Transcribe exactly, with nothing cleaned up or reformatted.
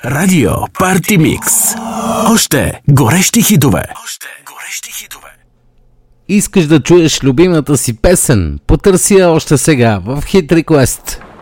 Радио Парти Микс. Още горещи хитове. Още горещи хитове. Искаш да чуеш любимата си песен? Потърси я още сега в Hit Request.